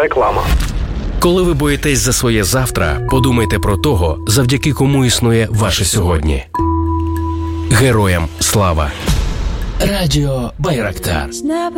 Реклама. Коли ви боїтесь за своє завтра, подумайте про того, завдяки кому існує ваше сьогодні. Героям слава. Радіо Байрактар.